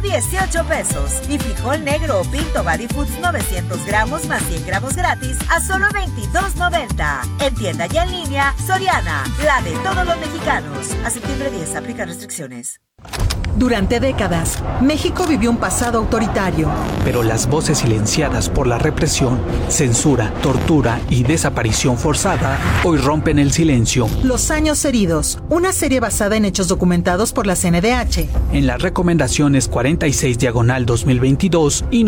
18 pesos. Y frijol negro o pinto Body Foods 900 gramos más 100 gramos gratis a solo $22.90. En tienda y en línea, Soriana, la de todos los mexicanos. A septiembre 10, aplica restricciones. Durante décadas, México vivió un pasado autoritario. Pero las voces silenciadas por la represión, censura, tortura y desaparición forzada hoy rompen el silencio. Los años heridos, una serie basada en hechos documentados por la CNDH. En las recomendaciones 46/2022 y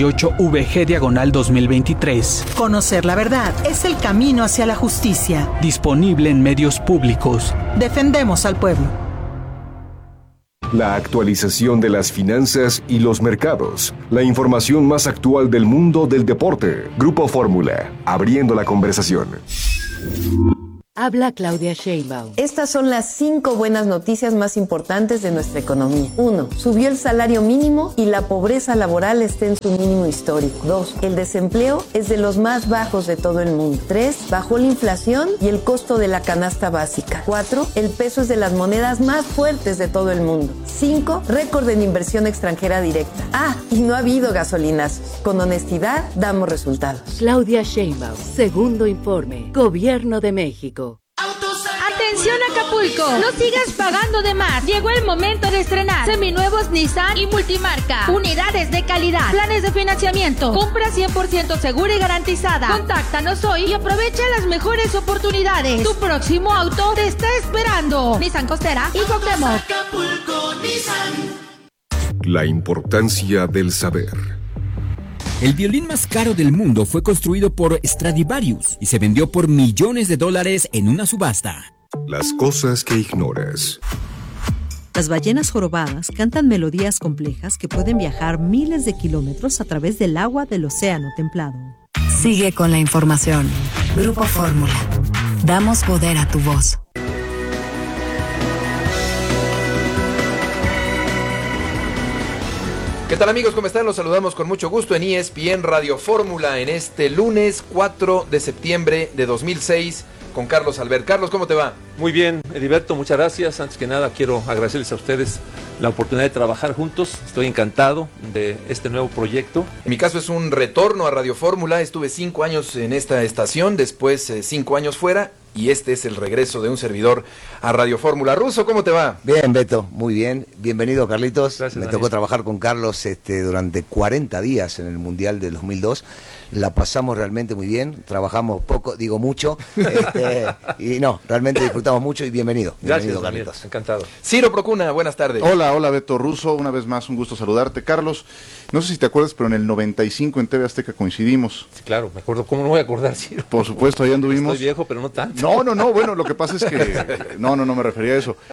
98/VG/2023. Conocer la verdad es el camino hacia la justicia. Disponible en medios públicos. Defendemos al pueblo. La actualización de las finanzas y los mercados. La información más actual del mundo del deporte. Grupo Fórmula, abriendo la conversación. Habla Claudia Sheinbaum. Estas son las 5 buenas noticias más importantes de nuestra economía. 1. Subió el salario mínimo y la pobreza laboral está en su mínimo histórico. 2. El desempleo es de los más bajos de todo el mundo. 3. Bajó la inflación y el costo de la canasta básica. 4. El peso es de las monedas más fuertes de todo el mundo. 5. Récord en inversión extranjera directa. Y no ha habido gasolinazos. Con honestidad damos resultados. Claudia Sheinbaum. Segundo informe. Gobierno de México. Atención Acapulco, no sigas pagando de más. Llegó el momento de estrenar seminuevos Nissan y multimarca. Unidades de calidad, planes de financiamiento, compra 100% segura y garantizada. Contáctanos hoy y aprovecha las mejores oportunidades. Tu próximo auto te está esperando. Nissan Costera y Cuauhtémoc. Acapulco, Nissan. La importancia del saber. El violín más caro del mundo fue construido por Stradivarius y se vendió por millones de dólares en una subasta. Las cosas que ignoras. Las ballenas jorobadas cantan melodías complejas que pueden viajar miles de kilómetros a través del agua del océano templado. Sigue con la información. Grupo Fórmula. Damos poder a tu voz. ¿Qué tal amigos? ¿Cómo están? Los saludamos con mucho gusto en ESPN Radio Fórmula en este lunes 4 de septiembre de 2006 con Carlos Albert. Carlos, ¿cómo te va? Muy bien, Heriberto, muchas gracias. Antes que nada quiero agradecerles a ustedes la oportunidad de trabajar juntos. Estoy encantado de este nuevo proyecto. En mi caso es un retorno a Radio Fórmula. Estuve 5 años en esta estación, después 5 años fuera. Y este es el regreso de un servidor a Radio Fórmula. Russo, ¿cómo te va? Bien, Beto, muy bien. Bienvenido, Carlitos. Gracias, Me Daniel. tocó trabajar con Carlos durante 40 días en el Mundial del 2002. La pasamos realmente muy bien. Trabajamos poco, digo mucho. Y no, realmente disfrutamos mucho y bienvenido. Gracias, Carlitos. Daniel. Encantado. Ciro Procuna, buenas tardes. Hola, Beto Russo. Una vez más, un gusto saludarte. Carlos, no sé si te acuerdas, pero en el 95 en TV Azteca coincidimos. Sí, claro, me acuerdo. ¿Cómo no voy a acordar, Ciro? Por supuesto, ahí anduvimos. Estoy viejo, pero no tanto. No, bueno, lo que pasa es que... No, me refería a eso.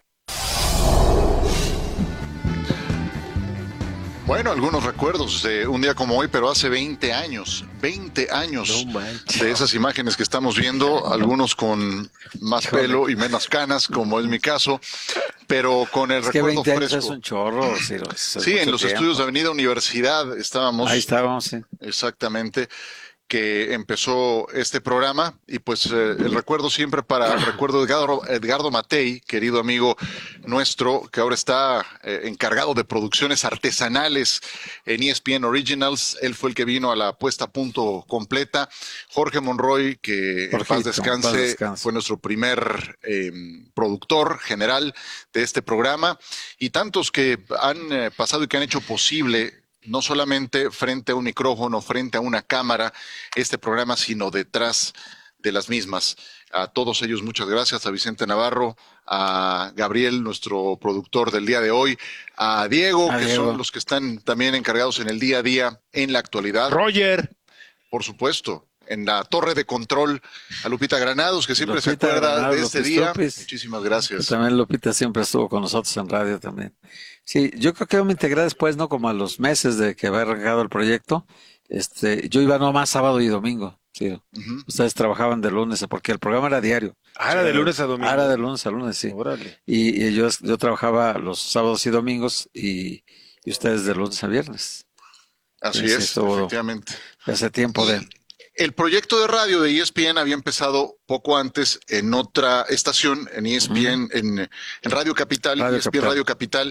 Bueno, algunos recuerdos de un día como hoy, pero hace 20 años de esas imágenes que estamos viendo, algunos con más pelo y menos canas, como es mi caso, pero con el recuerdo fresco. Es un chorro, Ciro. Sí, en los estudios de Avenida Universidad estábamos. Ahí estábamos, sí. Exactamente. Que empezó este programa y pues el recuerdo siempre recuerdo de Edgardo Matei, querido amigo nuestro, que ahora está encargado de producciones artesanales en ESPN Originals. Él fue el que vino a la puesta a punto completa. Jorge Monroy, que en paz descanse, fue nuestro primer productor general de este programa, y tantos que han pasado y que han hecho posible no solamente frente a un micrófono, frente a una cámara, este programa, sino detrás de las mismas. A todos ellos muchas gracias, a Vicente Navarro, a Gabriel, nuestro productor del día de hoy, a Diego, son los que están también encargados en el día a día, en la actualidad. Roger. Por supuesto. En la torre de control, a Lupita Granados, que siempre se acuerda de este día. Muchísimas gracias. También Lupita siempre estuvo con nosotros en radio también. Sí, yo creo que yo me integré después, ¿no? Como a los meses de que había arrancado el proyecto. Yo iba nomás sábado y domingo. Sí. Ustedes trabajaban de lunes, porque el programa era diario. Era de lunes a domingo. Era de lunes a lunes, sí. Órale. Y yo trabajaba los sábados y domingos y ustedes de lunes a viernes. Así es, efectivamente. Hace tiempo de... El proyecto de radio de ESPN había empezado poco antes en otra estación, en ESPN, en Radio Capital, ESPN Radio Capital,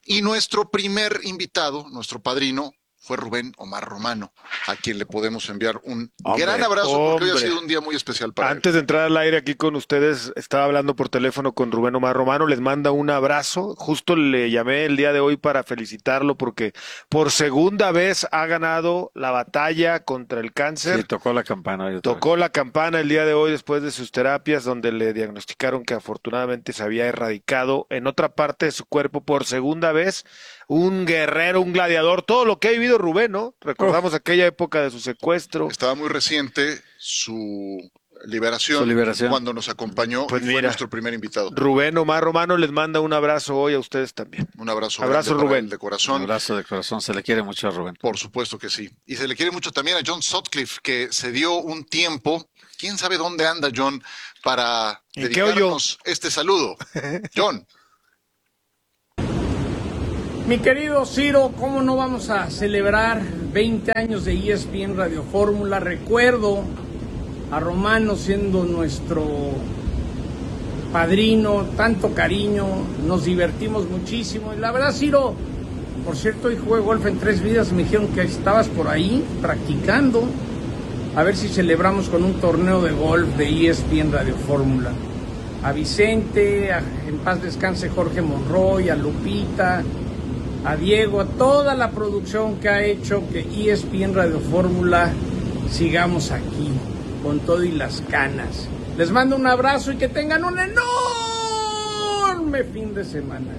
Y nuestro primer invitado, nuestro padrino, fue Rubén Omar Romano, a quien le podemos enviar un gran abrazo porque hoy ha sido un día muy especial para él. Antes de entrar al aire aquí con ustedes, estaba hablando por teléfono con Rubén Omar Romano, les manda un abrazo. Justo le llamé el día de hoy para felicitarlo porque por segunda vez ha ganado la batalla contra el cáncer. Sí, tocó la campana. Tocó la campana el día de hoy después de sus terapias, donde le diagnosticaron que afortunadamente se había erradicado en otra parte de su cuerpo por segunda vez. Un guerrero, un gladiador, todo lo que ha vivido Rubén, ¿no? Recordamos aquella época de su secuestro. Estaba muy reciente su liberación, cuando nos acompañó y fue nuestro primer invitado. Rubén Omar Romano les manda un abrazo hoy a ustedes también. Un abrazo Rubén. De corazón. Un abrazo de corazón, se le quiere mucho a Rubén. Por supuesto que sí. Y se le quiere mucho también a John Sutcliffe, que se dio un tiempo, quién sabe dónde anda John, para dedicarnos este saludo. John. Mi querido Ciro, ¿cómo no vamos a celebrar 20 años de ESPN Radio Fórmula? Recuerdo a Romano siendo nuestro padrino, tanto cariño, nos divertimos muchísimo. Y la verdad, Ciro, por cierto, hoy jugué golf en 3 vidas, me dijeron que estabas por ahí practicando. A ver si celebramos con un torneo de golf de ESPN Radio Fórmula. A Vicente, en paz descanse Jorge Monroy, a Lupita, a Diego, a toda la producción que ha hecho que ESPN Radio Fórmula sigamos aquí, con todo y las canas. Les mando un abrazo y que tengan un enorme fin de semana.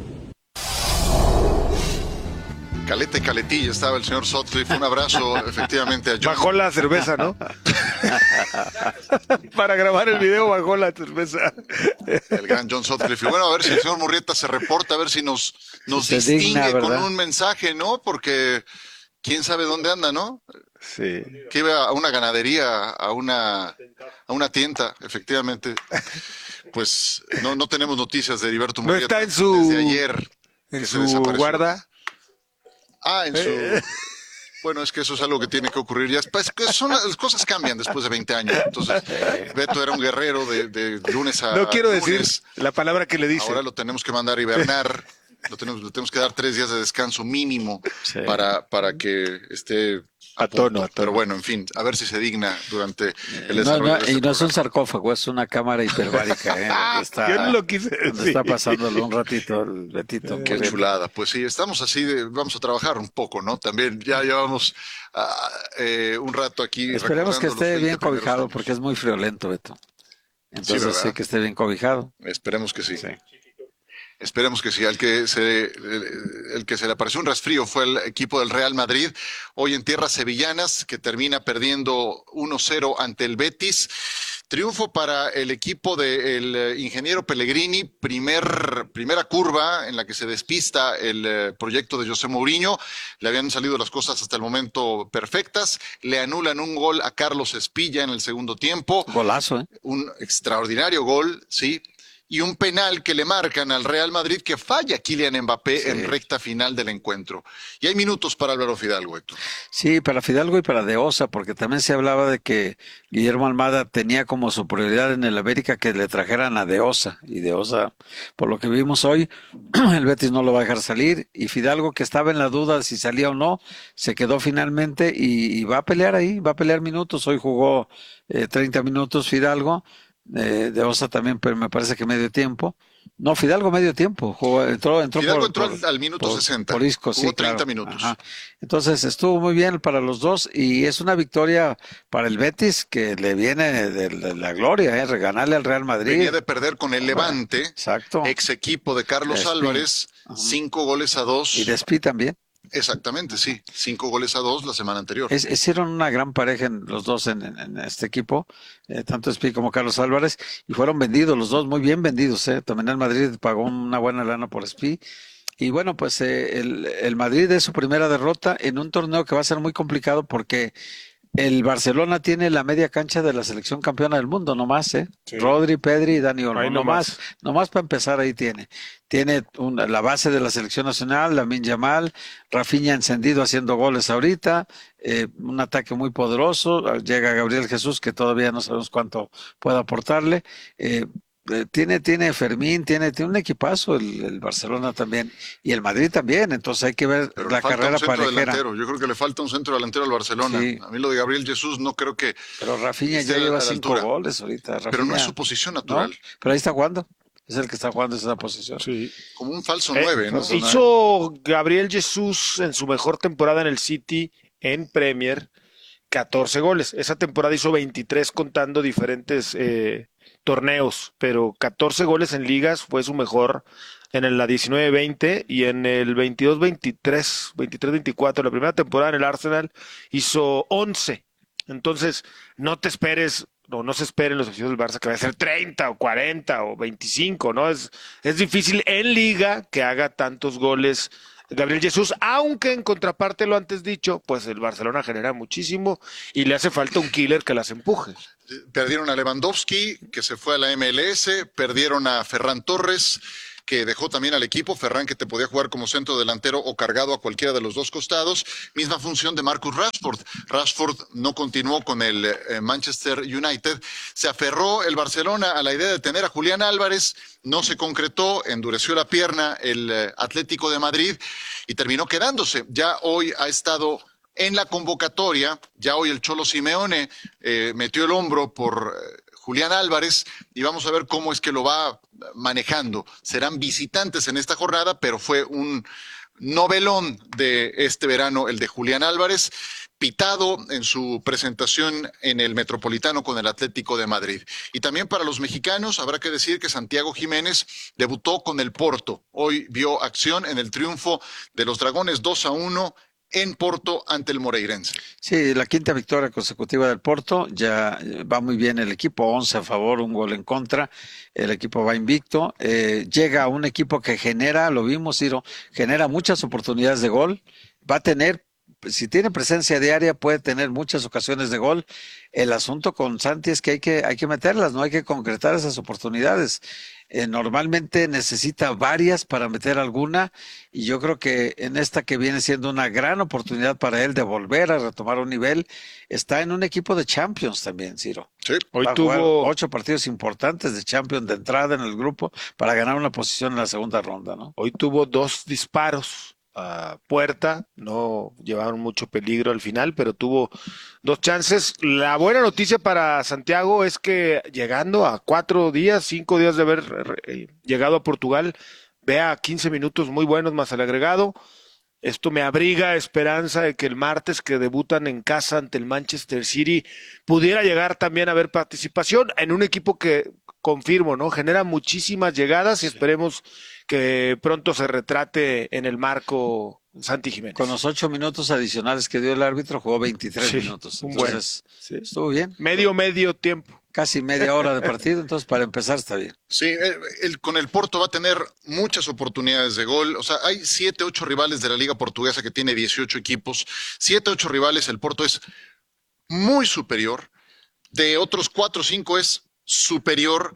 Caleta y caletilla estaba el señor Sutcliffe. Un abrazo efectivamente a John. Bajó la cerveza, ¿no? Para grabar el video bajó la cerveza. El gran John Sutcliffe. Y bueno, a ver si el señor Murrieta se reporta, a ver si nos distingue digna, con un mensaje, ¿no? Porque quién sabe dónde anda, ¿no? Sí. Que iba a una ganadería, a una tienda, efectivamente. Pues no tenemos noticias de Heriberto Murrieta. No está en su... Desde ayer. ¿En su guarda? En su... Bueno, es que eso es algo que tiene que ocurrir ya. Las cosas cambian después de 20 años. Entonces, Beto era un guerrero de lunes a No quiero lunes. decir la palabra que le dice. Ahora lo tenemos que mandar a hibernar. Le tenemos que dar 3 días de descanso mínimo para que esté a tono. Pero bueno, en fin, a ver si se digna durante el desarrollo de y no es un sarcófago, es una cámara hiperbárica. Yo no lo quise decir. Está pasándolo un ratito el Betito. Qué chulada. Pues sí, estamos así, vamos a trabajar un poco, ¿no? También ya llevamos un rato aquí. Esperemos que esté bien cobijado porque es muy friolento, Beto. Entonces sí que esté bien cobijado. Esperemos que sí. Esperemos que sí. El que se le apareció un resfrío fue el equipo del Real Madrid, hoy en tierras sevillanas, que termina perdiendo 1-0 ante el Betis. Triunfo para el equipo del ingeniero Pellegrini, primera curva en la que se despista el proyecto de José Mourinho. Le habían salido las cosas hasta el momento perfectas. Le anulan un gol a Carlos Espilla en el segundo tiempo. Golazo, ¿eh? Un extraordinario gol, sí. Y un penal que le marcan al Real Madrid que falla Kylian Mbappé en recta final del encuentro. Y hay minutos para Álvaro Fidalgo, Héctor. Sí, para Fidalgo y para De Osa, porque también se hablaba de que Guillermo Almada tenía como su prioridad en el América que le trajeran a De Osa. Y De Osa, por lo que vimos hoy, el Betis no lo va a dejar salir. Y Fidalgo, que estaba en la duda si salía o no, se quedó finalmente y va a pelear ahí, va a pelear minutos. Hoy jugó 30 minutos Fidalgo. De Osa también, pero me parece que medio tiempo. No, Fidalgo medio tiempo. Fidalgo entró al minuto 60. Por Isco, sí, 30 minutos. Ajá. Entonces estuvo muy bien para los dos y es una victoria para el Betis que le viene de la gloria, ganarle al Real Madrid. Venía de perder con el Levante, ex equipo de Carlos Álvarez, 5-2. Y Despí también. Exactamente, sí. 5-2 la semana anterior. Hicieron una gran pareja los dos en este equipo, tanto Espí como Carlos Álvarez, y fueron vendidos los dos, muy bien vendidos. También el Madrid pagó una buena lana por Espí. Y bueno, pues el Madrid es su primera derrota en un torneo que va a ser muy complicado porque el Barcelona tiene la media cancha de la selección campeona del mundo, nomás, Sí. Rodri, Pedri y Dani Olmo, nomás para empezar ahí tiene la base de la selección nacional, Lamine Yamal, Rafinha encendido haciendo goles ahorita, un ataque muy poderoso, llega Gabriel Jesús que todavía no sabemos cuánto puede aportarle, tiene Fermín, tiene un equipazo el Barcelona también, y el Madrid también, entonces hay que ver la carrera parejera. Yo creo que le falta un centro delantero al Barcelona. Sí. A mí lo de Gabriel Jesús no creo que... Pero Rafinha ya lleva 5 goles ahorita. Rafinha, pero no es su posición natural. ¿No? Pero ahí está jugando. Es el que está jugando esa posición. Sí. Como un falso 9, ¿no? Hizo Gabriel Jesús en su mejor temporada en el City en Premier 14 goles. Esa temporada hizo 23 contando diferentes torneos, pero 14 goles en ligas fue su mejor en la 19-20 y en el 22-23, 23-24, la primera temporada en el Arsenal hizo 11. Entonces, no se esperen los aficionados del Barça que vaya a ser 30 o 40 o 25, ¿no? Es difícil en liga que haga tantos goles Gabriel Jesús, aunque en contraparte lo antes dicho, pues el Barcelona genera muchísimo y le hace falta un killer que las empuje. Perdieron a Lewandowski, que se fue a la MLS, perdieron a Ferran Torres, que dejó también al equipo. Ferran, que te podía jugar como centro delantero o cargado a cualquiera de los dos costados. Misma función de Marcus Rashford. Rashford no continuó con el Manchester United. Se aferró el Barcelona a la idea de tener a Julián Álvarez. No se concretó, endureció la pierna el Atlético de Madrid y terminó quedándose. Ya hoy ha estado en la convocatoria. Ya hoy el Cholo Simeone metió el hombro por Julián Álvarez y vamos a ver cómo es que lo va manejando. Serán visitantes en esta jornada, pero fue un novelón de este verano el de Julián Álvarez, pitado en su presentación en el Metropolitano con el Atlético de Madrid. Y también para los mexicanos habrá que decir que Santiago Jiménez debutó con el Porto. Hoy vio acción en el triunfo de los Dragones 2-1 en Porto ante el Moreirense. Sí, la quinta victoria consecutiva del Porto, ya va muy bien el equipo, 11 a favor, 1 gol en contra, el equipo va invicto, llega un equipo que genera, lo vimos, Ciro, genera muchas oportunidades de gol, va a tener, si tiene presencia diaria, puede tener muchas ocasiones de gol. El asunto con Santi es que hay que meterlas, no hay que concretar esas oportunidades. Normalmente necesita varias para meter alguna y yo creo que en esta que viene siendo una gran oportunidad para él de volver a retomar un nivel, está en un equipo de Champions también, Ciro. Sí. Hoy tuvo 8 partidos importantes de Champions de entrada en el grupo para ganar una posición en la segunda ronda, ¿no? Hoy tuvo 2 disparos a puerta, no llevaron mucho peligro al final, pero tuvo 2 chances. La buena noticia para Santiago es que llegando a 5 días de haber llegado a Portugal, vea 15 minutos muy buenos más el agregado. Esto me abriga esperanza de que el martes, que debutan en casa ante el Manchester City, pudiera llegar también a haber participación en un equipo que, confirmo, ¿no? Genera muchísimas llegadas y esperemos que pronto se retrate en el marco Santi Jiménez. Con los 8 minutos adicionales que dio el árbitro, jugó 23 minutos. Entonces, estuvo bien. Medio tiempo. Casi media hora de partido, entonces para empezar está bien. Sí, con el Porto va a tener muchas oportunidades de gol. O sea, hay 7, 8 rivales de la Liga Portuguesa que tiene 18 equipos. 7, 8 rivales, el Porto es muy superior. De otros 4 o 5 es superior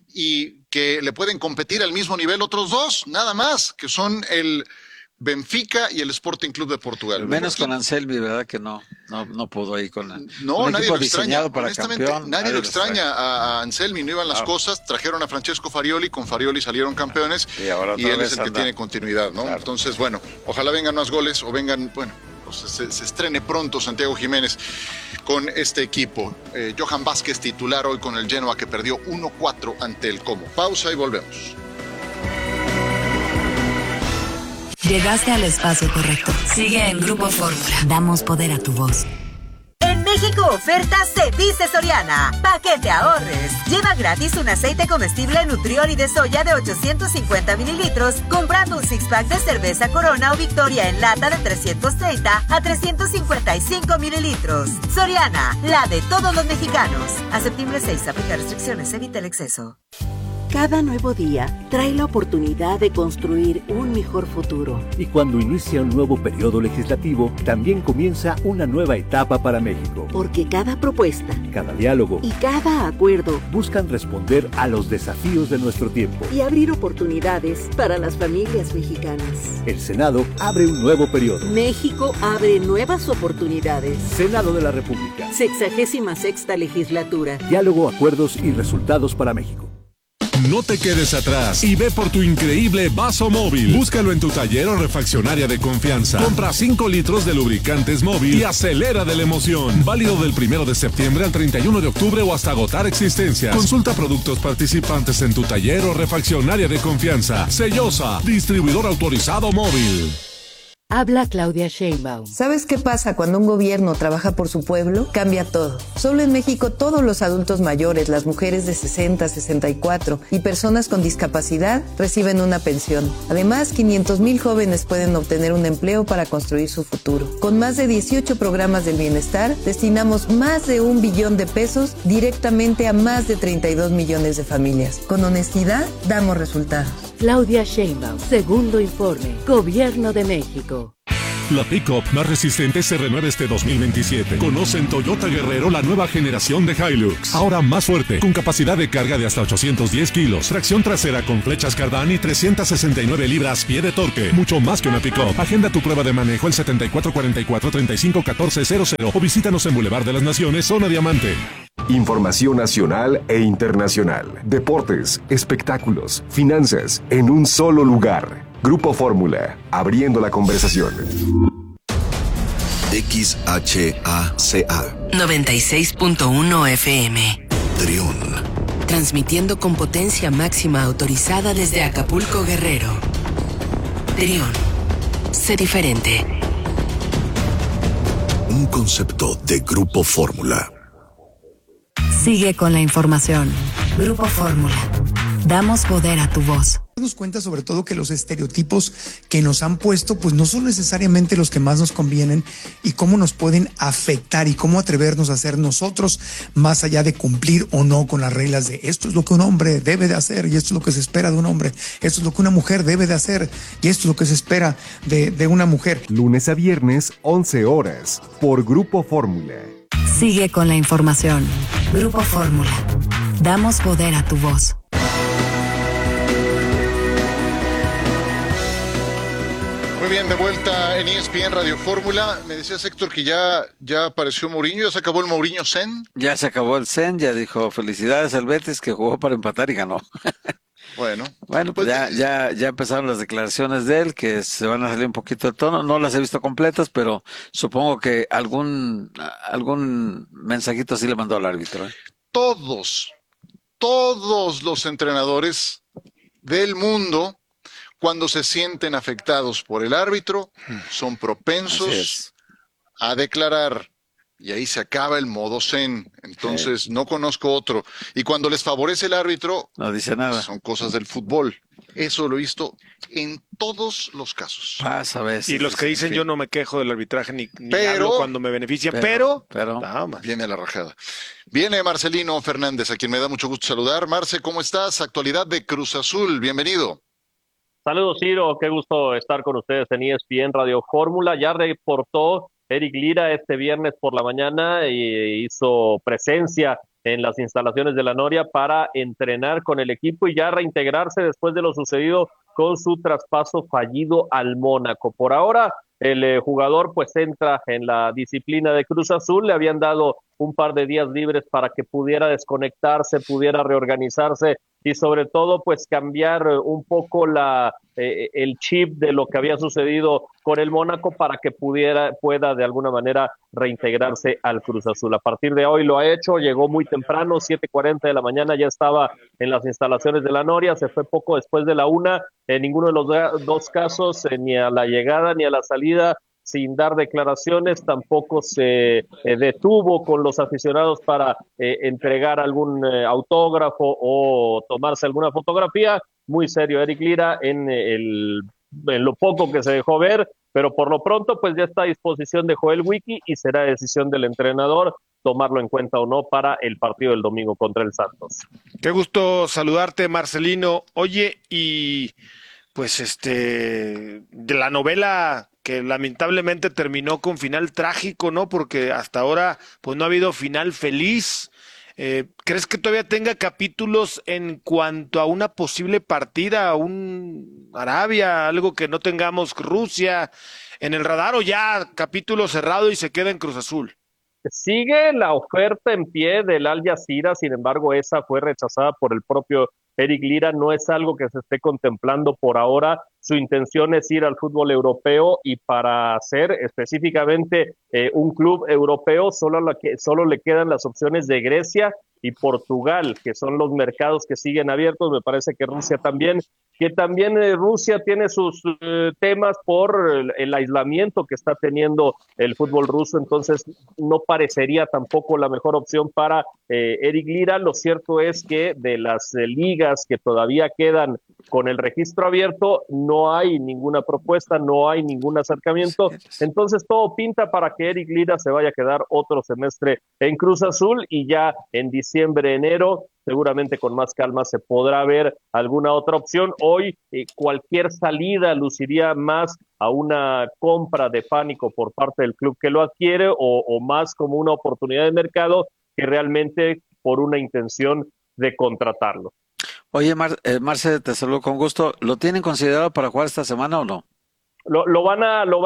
y que le pueden competir al mismo nivel otros 2, nada más, que son el Benfica y el Sporting Club de Portugal. Menos con Anselmi, ¿verdad? Que no pudo ahí con no, un nadie equipo lo extraña. diseñado para campeón. Nadie lo extraña a Anselmi, no iban las cosas. Trajeron a Francesco Farioli, con Farioli salieron campeones y él es el que tiene continuidad, ¿no? Claro. Entonces, bueno, ojalá vengan más goles o vengan, bueno, se estrene pronto Santiago Jiménez con este equipo. Johan Vázquez titular hoy con el Genoa, que perdió 1-4 ante el Como. Pausa y volvemos. Llegaste al espacio correcto. Sigue en Grupo Fórmula. Damos poder a tu voz. En México, oferta se dice Soriana. Pa' que te ahorres. Lleva gratis un aceite comestible Nutrioli de soya de 850 mililitros comprando un 6-pack de cerveza Corona o Victoria en lata de 330 a 355 mililitros. Soriana, la de todos los mexicanos. A septiembre 6, aplica restricciones, evita el exceso. Cada nuevo día trae la oportunidad de construir un mejor futuro. Y cuando inicia un nuevo periodo legislativo, también comienza una nueva etapa para México. Porque cada propuesta, cada diálogo y cada acuerdo buscan responder a los desafíos de nuestro tiempo y abrir oportunidades para las familias mexicanas. El Senado abre un nuevo periodo. México abre nuevas oportunidades. Senado de la República. 66ª legislatura. Diálogo, acuerdos y resultados para México. No te quedes atrás y ve por tu increíble vaso móvil. Búscalo en tu taller o refaccionaria de confianza. Compra 5 litros de lubricantes móvil y acelera de la emoción. Válido del 1 de septiembre al 31 de octubre o hasta agotar existencias. Consulta productos participantes en tu taller o refaccionaria de confianza. Sellosa, distribuidor autorizado móvil. Habla Claudia Sheinbaum. ¿Sabes qué pasa cuando un gobierno trabaja por su pueblo? Cambia todo. Solo en México todos los adultos mayores, las mujeres de 60, 64 y personas con discapacidad reciben una pensión. Además, 500,000 jóvenes pueden obtener un empleo para construir su futuro. Con más de 18 programas del bienestar, destinamos más de 1 billón de pesos directamente a más de 32 millones de familias. Con honestidad, damos resultados. Claudia Sheinbaum, segundo informe, Gobierno de México. La pick-up más resistente se renueva este 2027. Conoce en Toyota Guerrero la nueva generación de Hilux. Ahora más fuerte, con capacidad de carga de hasta 810 kilos, tracción trasera con flechas Cardán y 369 libras-pie de torque. Mucho más que una pick-up. Agenda tu prueba de manejo el 7444-351400 o visítanos en Boulevard de las Naciones, Zona Diamante. Información nacional e internacional. Deportes, espectáculos, finanzas, en un solo lugar. Grupo Fórmula, abriendo la conversación. XHACA 96.1 FM. Triun. Transmitiendo con potencia máxima autorizada desde Acapulco, Guerrero. Triun. Sé diferente. Un concepto de Grupo Fórmula. Sigue con la información. Grupo Fórmula. Damos poder a tu voz. Nos cuenta sobre todo que los estereotipos que nos han puesto pues no son necesariamente los que más nos convienen y cómo nos pueden afectar y cómo atrevernos a ser nosotros más allá de cumplir o no con las reglas de esto es lo que un hombre debe de hacer y esto es lo que se espera de un hombre, esto es lo que una mujer debe de hacer y esto es lo que se espera de una mujer. Lunes a viernes, 11 horas, por Grupo Fórmula. Sigue con la información. Grupo Fórmula. Damos poder a tu voz. Muy bien, de vuelta en ESPN Radio Fórmula. Me decías, Héctor, que ya apareció Mourinho, ya se acabó el Mourinho Zen. Ya se acabó el Zen, ya dijo felicidades al Betis que jugó para empatar y ganó. Bueno, pues ya empezaron las declaraciones de él, que se van a salir un poquito de tono. No las he visto completas, pero supongo que algún mensajito sí le mandó al árbitro. Todos los entrenadores del mundo, cuando se sienten afectados por el árbitro, son propensos a declarar. Y ahí se acaba el modo zen. Entonces, no conozco otro. Y cuando les favorece el árbitro, no dice nada. Son cosas del fútbol. Eso lo he visto en todos los casos. Pasa a veces. Y los que dicen yo no me quejo del arbitraje ni hablo cuando me beneficia, pero viene a la rajada. Viene Marcelino Fernández, a quien me da mucho gusto saludar. Marce, ¿cómo estás? Actualidad de Cruz Azul, bienvenido. Saludos, Ciro, qué gusto estar con ustedes en ESPN Radio Fórmula. Ya reportó Eric Lira este viernes por la mañana y hizo presencia en las instalaciones de la Noria para entrenar con el equipo y ya reintegrarse después de lo sucedido con su traspaso fallido al Mónaco. Por ahora, el jugador pues entra en la disciplina de Cruz Azul, le habían dado un par de días libres para que pudiera desconectarse, pudiera reorganizarse y sobre todo pues cambiar un poco el chip de lo que había sucedido con el Mónaco para que pueda de alguna manera reintegrarse al Cruz Azul. A partir de hoy lo ha hecho, llegó muy temprano, 7:40 de la mañana, ya estaba en las instalaciones de la Noria, se fue poco después de la 1, en ninguno de los dos casos, ni a la llegada ni a la salida, sin dar declaraciones, tampoco se detuvo con los aficionados para entregar algún autógrafo o tomarse alguna fotografía. Muy serio Eric Lira en lo poco que se dejó ver, pero por lo pronto pues ya está a disposición de Joel Wiki y será decisión del entrenador tomarlo en cuenta o no para el partido del domingo contra el Santos. Qué gusto saludarte, Marcelino. Oye, y pues de la novela que lamentablemente terminó con final trágico, ¿no? Porque hasta ahora pues no ha habido final feliz. ¿Crees que todavía tenga capítulos en cuanto a una posible partida a un Arabia, algo que no tengamos Rusia en el radar, o ya capítulo cerrado y se queda en Cruz Azul? Sigue la oferta en pie del Al Jazeera, sin embargo esa fue rechazada por el propio Eric Lira no es algo que se esté contemplando por ahora. Su intención es ir al fútbol europeo y para ser específicamente un club europeo solo le quedan las opciones de Grecia y Portugal, que son los mercados que siguen abiertos. Me parece que Rusia también, Rusia tiene sus temas por el aislamiento que está teniendo el fútbol ruso, entonces no parecería tampoco la mejor opción para Eric Lira. Lo cierto es que de las ligas que todavía quedan con el registro abierto, no hay ninguna propuesta, no hay ningún acercamiento, entonces todo pinta para que Eric Lira se vaya a quedar otro semestre en Cruz Azul y ya en diciembre, enero, seguramente con más calma se podrá ver alguna otra opción. Hoy cualquier salida luciría más a una compra de pánico por parte del club que lo adquiere o más como una oportunidad de mercado que realmente por una intención de contratarlo. Oye, Marce, te saludo con gusto. ¿Lo tienen considerado para jugar esta semana o no? Lo van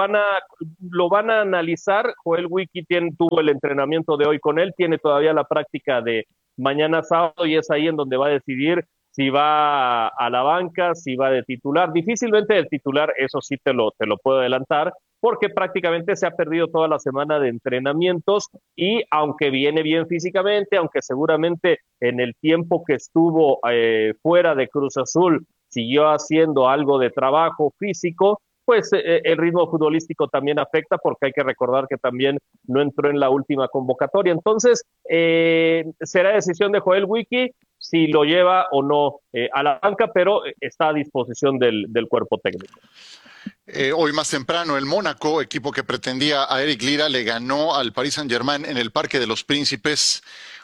a analizar. Joel Wiki tuvo el entrenamiento de hoy con él, tiene todavía la práctica de mañana sábado y es ahí en donde va a decidir si va a la banca, si va de titular. Difícilmente de titular, eso sí te lo puedo adelantar, porque prácticamente se ha perdido toda la semana de entrenamientos y aunque viene bien físicamente, aunque seguramente en el tiempo que estuvo fuera de Cruz Azul siguió haciendo algo de trabajo físico, pues el ritmo futbolístico también afecta porque hay que recordar que también no entró en la última convocatoria. Entonces, será decisión de Joel Wiki si lo lleva o no a la banca, pero está a disposición del cuerpo técnico. Hoy más temprano el Mónaco, equipo que pretendía a Eric Lira, le ganó al Paris Saint-Germain en el Parque de los Príncipes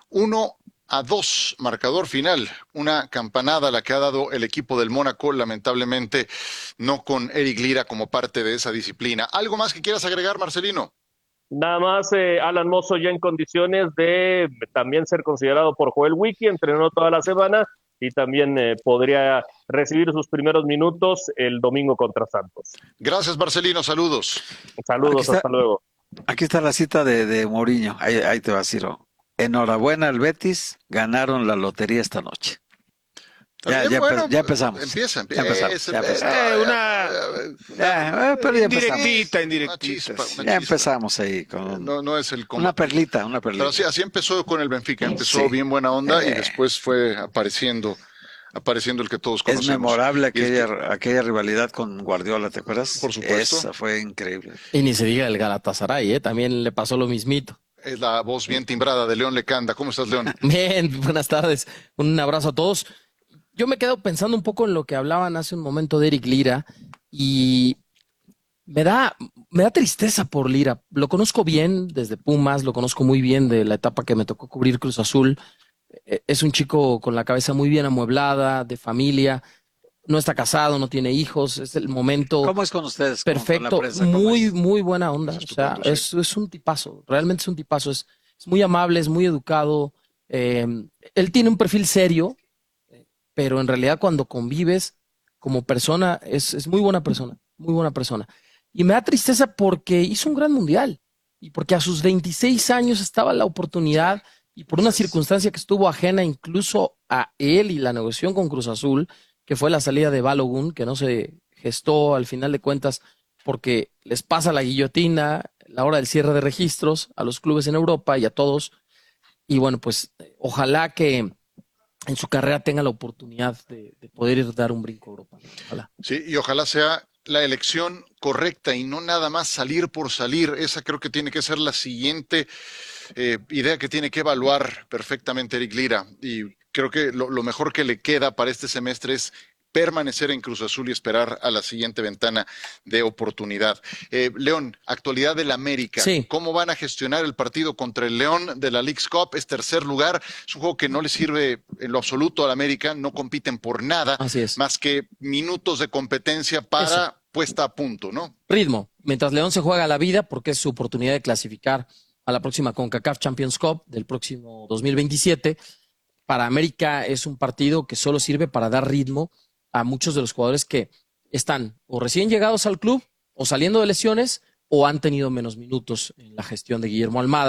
1-2, marcador final. Una campanada la que ha dado el equipo del Mónaco, lamentablemente no con Eric Lira como parte de esa disciplina. ¿Algo más que quieras agregar, Marcelino? Nada más, Alan Mozo ya en condiciones de también ser considerado por Joel Wiki, entrenó toda la semana y también podría recibir sus primeros minutos el domingo contra Santos. Gracias, Marcelino, saludos. Saludos, hasta luego. Aquí está la cita de Mourinho, ahí te va, Ciro. Enhorabuena al Betis, ganaron la lotería esta noche. Ya empezamos. Empieza. Pero ya empezamos. Ya empezamos ahí con no es el una perlita. Pero así empezó con el Benfica, empezó bien buena onda y después fue apareciendo el que todos conocemos. Es memorable aquella rivalidad con Guardiola, ¿te acuerdas? Por supuesto. Esa fue increíble. Y ni se diga el Galatasaray, también le pasó lo mismito. Es la voz bien timbrada de León Lecanda. ¿Cómo estás, León? Bien, buenas tardes. Un abrazo a todos. Yo me quedo pensando un poco en lo que hablaban hace un momento de Eric Lira y me da tristeza por Lira. Lo conozco bien desde Pumas, lo conozco muy bien de la etapa que me tocó cubrir Cruz Azul. Es un chico con la cabeza muy bien amueblada, de familia. No está casado, no tiene hijos. Es el momento. ¿Cómo es con ustedes? Perfecto, con la prensa, muy buena onda. O sea, es un tipazo, realmente es un tipazo. Es muy amable, es muy educado. Él tiene un perfil serio, pero en realidad cuando convives como persona, es muy buena persona, muy buena persona. Y me da tristeza porque hizo un gran mundial y porque a sus 26 años estaba la oportunidad y por una circunstancia que estuvo ajena incluso a él y la negociación con Cruz Azul, que fue la salida de Balogun, que no se gestó al final de cuentas porque les pasa la guillotina, la hora del cierre de registros a los clubes en Europa y a todos. Y bueno, pues ojalá que en su carrera tenga la oportunidad de poder ir a dar un brinco a Europa. Ojalá. Sí, y ojalá sea la elección correcta y no nada más salir por salir. Esa creo que tiene que ser la siguiente idea que tiene que evaluar perfectamente Eric Lira. Y creo que lo mejor que le queda para este semestre es permanecer en Cruz Azul y esperar a la siguiente ventana de oportunidad. León, actualidad del América. Sí. ¿Cómo van a gestionar el partido contra el León de la Leagues Cup? Es tercer lugar. Es un juego que no le sirve en lo absoluto al América. No compiten por nada. Así es. Más que minutos de competencia para puesta a punto, ¿no? Ritmo. Mientras León se juega la vida, porque es su oportunidad de clasificar a la próxima CONCACAF Champions Cup del próximo 2027. Para América es un partido que solo sirve para dar ritmo a muchos de los jugadores que están o recién llegados al club o saliendo de lesiones o han tenido menos minutos en la gestión de Guillermo Almada.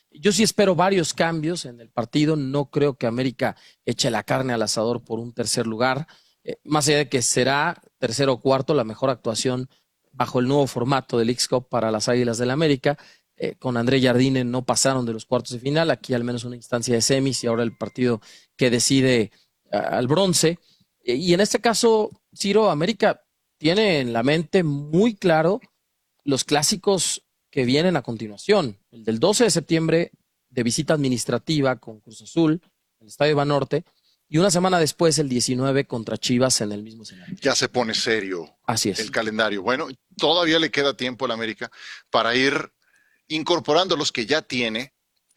Yo sí espero varios cambios en el partido. No creo que América eche la carne al asador por un tercer lugar. Más allá de que será tercero o cuarto, la mejor actuación bajo el nuevo formato del X-Cup para las Águilas del América. Con André Jardine no pasaron de los cuartos de final. Aquí al menos una instancia de semis y ahora el partido que decide al bronce. Y en este caso, Ciro, América tiene en la mente muy claro los clásicos que vienen a continuación. El del 12 de septiembre de visita administrativa con Cruz Azul, en el Estadio Banorte, y una semana después el 19 contra Chivas en el mismo escenario. Ya se pone serio. Así es. El calendario. Bueno, todavía le queda tiempo al América para ir incorporando los que ya tiene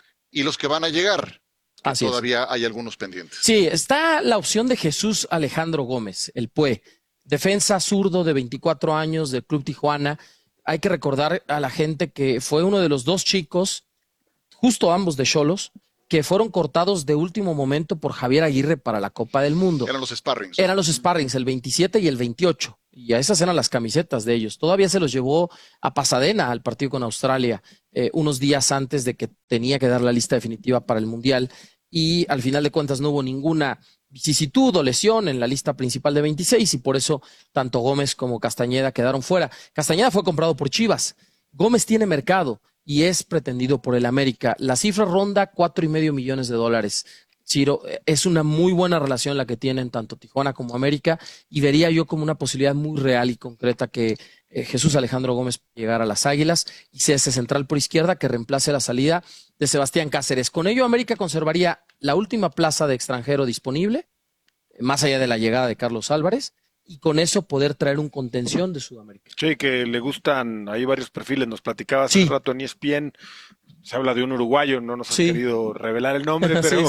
y los que van a llegar. Así todavía hay algunos pendientes. Sí, está la opción de Jesús Alejandro Gómez, el PUE, defensa zurdo de 24 años del Club Tijuana. Hay que recordar a la gente que fue uno de los dos chicos, justo ambos de Xolos, que fueron cortados de último momento por Javier Aguirre para la Copa del Mundo. Eran los sparrings. Eran los sparrings, el 27 y el 28. Y a esas eran las camisetas de ellos. Todavía se los llevó a Pasadena al partido con Australia, unos días antes de que tenía que dar la lista definitiva para el Mundial. Y al final de cuentas no hubo ninguna vicisitud o lesión en la lista principal de 26 y por eso tanto Gómez como Castañeda quedaron fuera. Castañeda fue comprado por Chivas. Gómez tiene mercado y es pretendido por el América. La cifra ronda $4.5 millones. Ciro, es una muy buena relación la que tienen tanto Tijuana como América y vería yo como una posibilidad muy real y concreta que Jesús Alejandro Gómez llegara a las Águilas y sea ese central por izquierda que reemplace la salida de Sebastián Cáceres. Con ello América conservaría la última plaza de extranjero disponible, más allá de la llegada de Carlos Álvarez, y con eso poder traer un contención de Sudamérica. Sí, que le gustan ahí varios perfiles, nos platicaba hace un rato en ESPN, se habla de un uruguayo, no nos han querido revelar el nombre, pero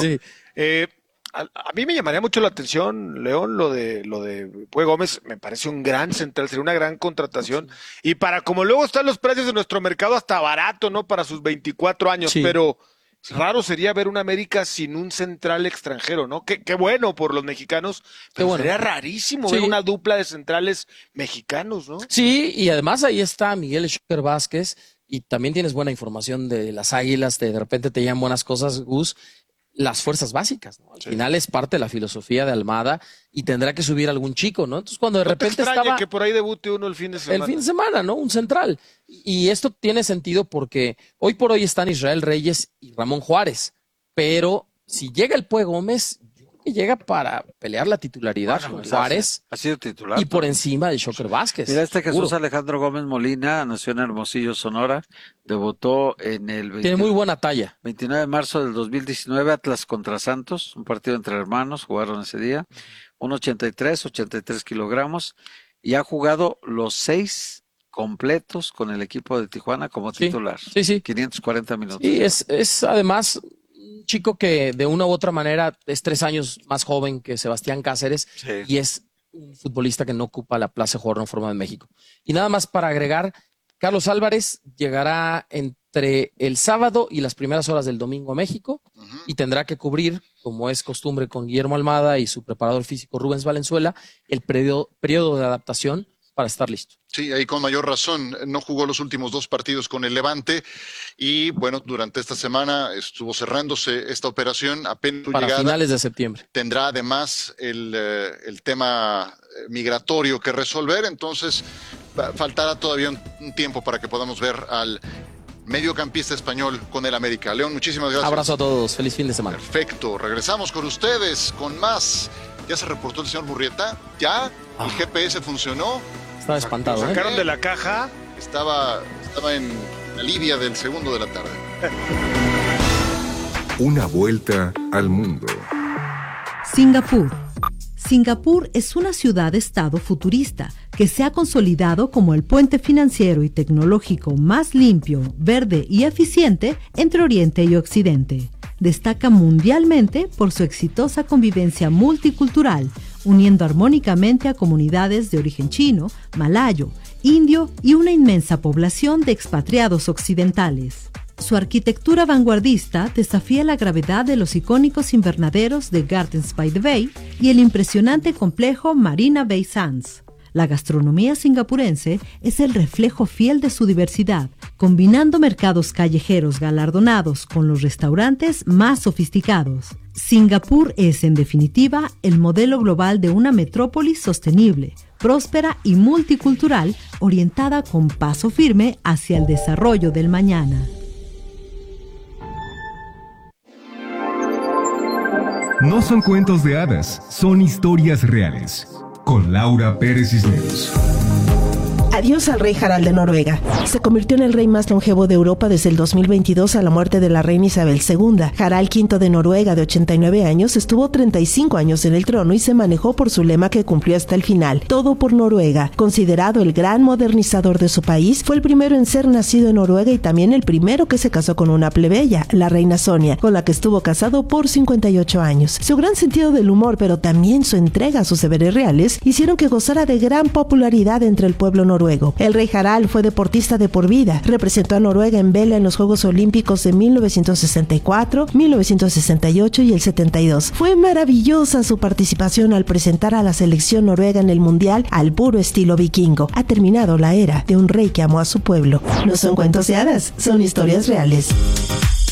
a mí me llamaría mucho la atención, León, lo de Pue Gómez, me parece un gran central, sería una gran contratación, y para como luego están los precios de nuestro mercado, hasta barato, ¿no? Para sus 24 años, pero raro sería ver una América sin un central extranjero, ¿no? Qué bueno por los mexicanos, pero sería rarísimo ver una dupla de centrales mexicanos, ¿no? Sí, y además ahí está Miguel Escher Vázquez, y también tienes buena información de las Águilas, de repente te llaman buenas cosas, Gus, las fuerzas básicas, ¿no? Al final es parte de la filosofía de Almada y tendrá que subir algún chico, ¿no? Entonces cuando de repente estaba que por ahí debute uno el fin de semana. El fin de semana, ¿no? Un central. Y esto tiene sentido porque hoy por hoy están Israel Reyes y Ramón Juárez, pero si llega el Pue Gómez, yo creo que llega para pelear la titularidad con Juárez. Ha sido titular. Y por encima de Shocker Vázquez. Mira, Jesús Alejandro Gómez Molina nació en Hermosillo, Sonora, debutó en el tiene muy buena talla. 29 de marzo del 2019, Atlas contra Santos, un partido entre hermanos, jugaron ese día, 83 kilogramos, y ha jugado los 6 completos con el equipo de Tijuana como titular. Sí. 540 minutos. Y es además un chico que de una u otra manera es 3 años más joven que Sebastián Cáceres y es un futbolista que no ocupa la plaza de jugador en forma de México. Y nada más para agregar, Carlos Álvarez llegará entre el sábado y las primeras horas del domingo a México y tendrá que cubrir, como es costumbre con Guillermo Almada y su preparador físico Rubens Valenzuela, el periodo de adaptación para estar listo. Sí, ahí con mayor razón, no jugó los últimos 2 partidos con el Levante y bueno, durante esta semana estuvo cerrándose esta operación apenas para llegada, finales de septiembre. Tendrá además el tema migratorio que resolver, entonces faltará todavía un tiempo para que podamos ver al mediocampista español con el América. León, muchísimas gracias. Abrazo a todos, feliz fin de semana. Perfecto, regresamos con ustedes con más. ¿Ya se reportó el señor Murrieta? ¿Ya? ¿El GPS funcionó? Estaba espantado. ¿Lo sacaron de la caja? Estaba en la Libia del segundo de la tarde. Una vuelta al mundo. Singapur. Singapur es una ciudad-estado futurista que se ha consolidado como el puente financiero y tecnológico más limpio, verde y eficiente entre Oriente y Occidente. Destaca mundialmente por su exitosa convivencia multicultural, uniendo armónicamente a comunidades de origen chino, malayo, indio y una inmensa población de expatriados occidentales. Su arquitectura vanguardista desafía la gravedad de los icónicos invernaderos de Gardens by the Bay y el impresionante complejo Marina Bay Sands. La gastronomía singapurense es el reflejo fiel de su diversidad, combinando mercados callejeros galardonados con los restaurantes más sofisticados. Singapur es, en definitiva, el modelo global de una metrópolis sostenible, próspera y multicultural, orientada con paso firme hacia el desarrollo del mañana. No son cuentos de hadas, son historias reales. Con Laura Pérez Cisneros. Adiós al rey Harald de Noruega. Se convirtió en el rey más longevo de Europa desde el 2022 a la muerte de la reina Isabel II. Harald V de Noruega, de 89 años, estuvo 35 años en el trono y se manejó por su lema que cumplió hasta el final: todo por Noruega. Considerado el gran modernizador de su país, fue el primero en ser nacido en Noruega y también el primero que se casó con una plebeya, la reina Sonia, con la que estuvo casado por 58 años. Su gran sentido del humor, pero también su entrega a sus deberes reales, hicieron que gozara de gran popularidad entre el pueblo noruego. El rey Harald fue deportista de por vida. Representó a Noruega en vela en los Juegos Olímpicos de 1964, 1968 y el 72. Fue maravillosa su participación al presentar a la selección noruega en el Mundial al puro estilo vikingo. Ha terminado la era de un rey que amó a su pueblo. No son cuentos de hadas, son historias reales.